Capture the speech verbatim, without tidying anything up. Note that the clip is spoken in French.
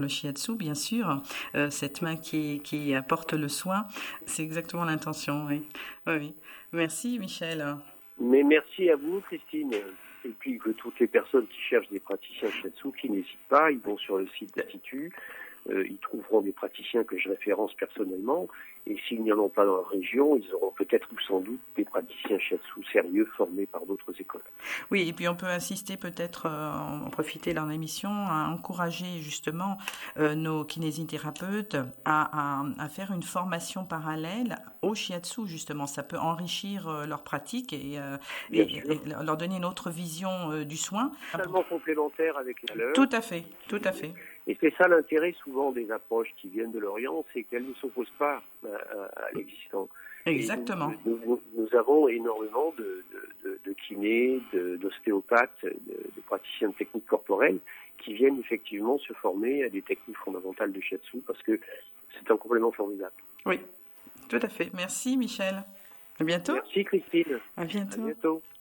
Le shiatsu, bien sûr, euh, cette main qui, qui apporte le soin, c'est exactement l'intention, oui. Oui, oui. Merci Michel. Mais merci à vous, Christine. Et puis que toutes les personnes qui cherchent des praticiens shiatsu, qui n'hésitent pas, ils vont sur le site d'Institut, euh, ils trouveront des praticiens que je référence personnellement. Et s'ils n'y en ont pas dans leur région, ils auront peut-être ou sans doute des praticiens shiatsu sérieux formés par d'autres écoles. Oui, et puis on peut insister peut-être, euh, en profiter de leur émission, à encourager justement euh, nos kinésithérapeutes à, à, à faire une formation parallèle au shiatsu, justement. Ça peut enrichir euh, leur pratique et, euh, et, et leur donner une autre vision euh, du soin. Totalement complémentaire avec la leur. Tout à fait, tout à fait. Et c'est ça l'intérêt souvent des approches qui viennent de l'Orient, c'est qu'elles ne s'opposent pas à, à, à l'existant. Exactement. Nous, nous, nous avons énormément de, de, de, de kinés, de, d'ostéopathes, de, de praticiens de techniques corporelles qui viennent effectivement se former à des techniques fondamentales de shiatsu parce que c'est un complément formidable. Oui, tout à fait. Merci Michel. À bientôt. Merci Christine. À bientôt. À bientôt.